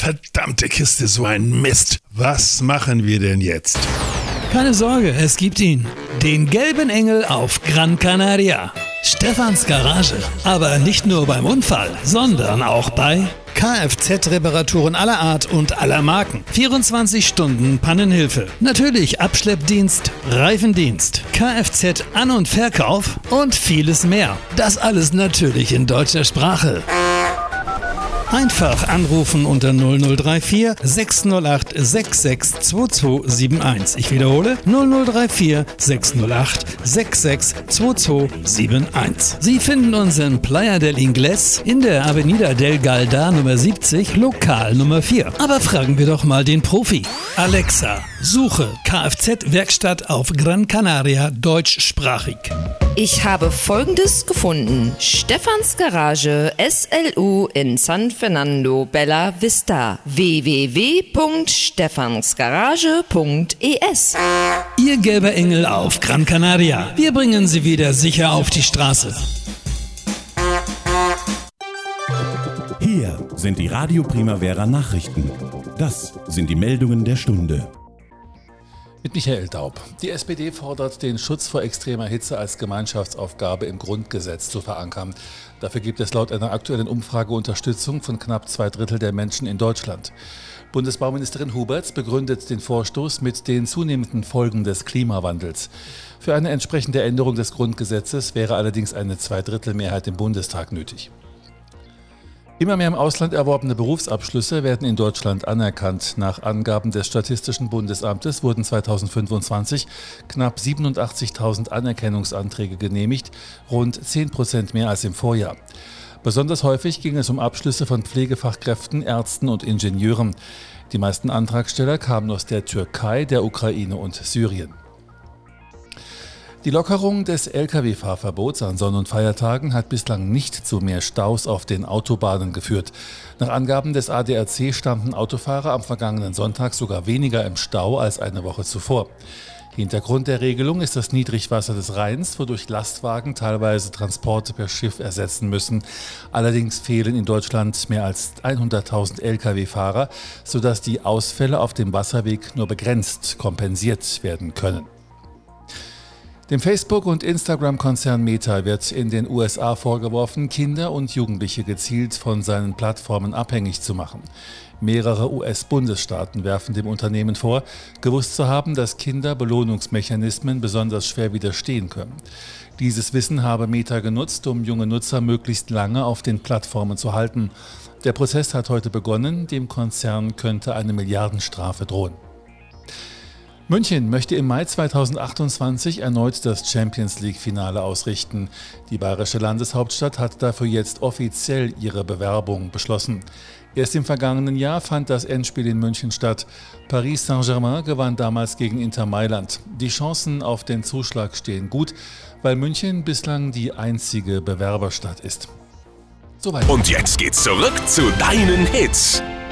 Verdammte Kiste, so ein Mist. Was machen wir denn jetzt? Keine Sorge, es gibt ihn. Den gelben Engel auf Gran Canaria. Stefans Garage. Aber nicht nur beim Unfall, sondern auch bei Kfz-Reparaturen aller Art und aller Marken. 24 Stunden Pannenhilfe. Natürlich Abschleppdienst, Reifendienst, Kfz-An- und Verkauf und vieles mehr. Das alles natürlich in deutscher Sprache. Einfach anrufen unter 0034 608 662271. Ich wiederhole 0034 608 662271. Sie finden uns in Playa del Ingles in der Avenida del Galda Nummer 70, Lokal Nummer 4. Aber fragen wir doch mal den Profi. Alexa, suche Kfz-Werkstatt auf Gran Canaria deutschsprachig. Ich habe Folgendes gefunden. Stefans Garage SLU in San Fernando Bella Vista. www.stefansgarage.es. Ihr gelber Engel auf Gran Canaria. Wir bringen Sie wieder sicher auf die Straße. Hier sind die Radio Primavera Nachrichten. Das sind die Meldungen der Stunde. Mit Michael Daub. Die SPD fordert, den Schutz vor extremer Hitze als Gemeinschaftsaufgabe im Grundgesetz zu verankern. Dafür gibt es laut einer aktuellen Umfrage Unterstützung von knapp 2/3 der Menschen in Deutschland. Bundesbauministerin Huberts begründet den Vorstoß mit den zunehmenden Folgen des Klimawandels. Für eine entsprechende Änderung des Grundgesetzes wäre allerdings eine 2/3 im Bundestag nötig. Immer mehr im Ausland erworbene Berufsabschlüsse werden in Deutschland anerkannt. Nach Angaben des Statistischen Bundesamtes wurden 2025 knapp 87.000 Anerkennungsanträge genehmigt, rund 10% mehr als im Vorjahr. Besonders häufig ging es um Abschlüsse von Pflegefachkräften, Ärzten und Ingenieuren. Die meisten Antragsteller kamen aus der Türkei, der Ukraine und Syrien. Die Lockerung des Lkw-Fahrverbots an Sonn- und Feiertagen hat bislang nicht zu mehr Staus auf den Autobahnen geführt. Nach Angaben des ADAC standen Autofahrer am vergangenen Sonntag sogar weniger im Stau als eine Woche zuvor. Hintergrund der Regelung ist das Niedrigwasser des Rheins, wodurch Lastwagen teilweise Transporte per Schiff ersetzen müssen. Allerdings fehlen in Deutschland mehr als 100.000 Lkw-Fahrer, sodass die Ausfälle auf dem Wasserweg nur begrenzt kompensiert werden können. Dem Facebook- und Instagram-Konzern Meta wird in den USA vorgeworfen, Kinder und Jugendliche gezielt von seinen Plattformen abhängig zu machen. Mehrere US-Bundesstaaten werfen dem Unternehmen vor, gewusst zu haben, dass Kinder Belohnungsmechanismen besonders schwer widerstehen können. Dieses Wissen habe Meta genutzt, um junge Nutzer möglichst lange auf den Plattformen zu halten. Der Prozess hat heute begonnen, dem Konzern könnte eine Milliardenstrafe drohen. München möchte im Mai 2028 erneut das Champions-League-Finale ausrichten. Die bayerische Landeshauptstadt hat dafür jetzt offiziell ihre Bewerbung beschlossen. Erst im vergangenen Jahr fand das Endspiel in München statt. Paris Saint-Germain gewann damals gegen Inter Mailand. Die Chancen auf den Zuschlag stehen gut, weil München bislang die einzige Bewerberstadt ist. Soweit. Und jetzt geht's zurück zu deinen Hits.